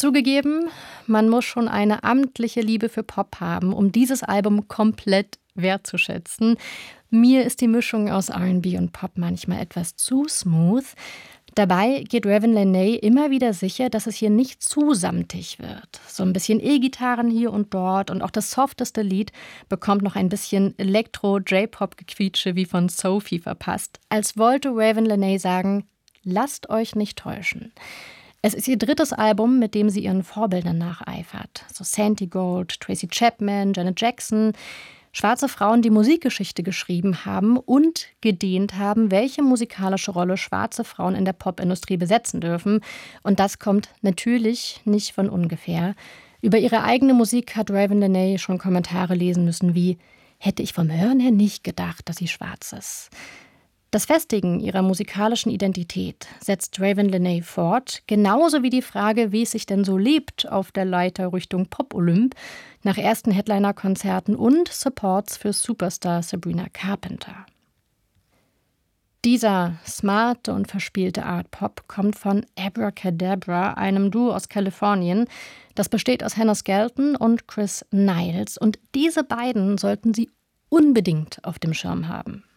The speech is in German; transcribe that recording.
Zugegeben, man muss schon eine amtliche Liebe für Pop haben, um dieses Album komplett wertzuschätzen. Mir ist die Mischung aus R&B und Pop manchmal etwas zu smooth. Dabei geht Ravn Lenae immer wieder sicher, dass es hier nicht zu samtig wird. So ein bisschen E-Gitarren hier und dort und auch das softeste Lied bekommt noch ein bisschen Elektro-J-Pop-Gequietsche wie von Sophie verpasst. Als wollte Ravn Lenae sagen, lasst euch nicht täuschen. Es ist ihr drittes Album, mit dem sie ihren Vorbildern nacheifert. So Sandy Gold, Tracy Chapman, Janet Jackson. Schwarze Frauen, die Musikgeschichte geschrieben haben und gedehnt haben, welche musikalische Rolle schwarze Frauen in der Popindustrie besetzen dürfen. Und das kommt natürlich nicht von ungefähr. Über ihre eigene Musik hat Ravn Lenae schon Kommentare lesen müssen wie: Hätte ich vom Hören her nicht gedacht, dass sie schwarz ist. Das Festigen ihrer musikalischen Identität setzt Ravn Lenae fort, genauso wie die Frage, wie es sich denn so lebt auf der Leiter Richtung Pop-Olymp, nach ersten Headliner-Konzerten und Supports für Superstar Sabrina Carpenter. Dieser smarte und verspielte Art-Pop kommt von Abracadabra, einem Duo aus Kalifornien. Das besteht aus Hannah Skelton und Chris Niles. Und diese beiden sollten Sie unbedingt auf dem Schirm haben.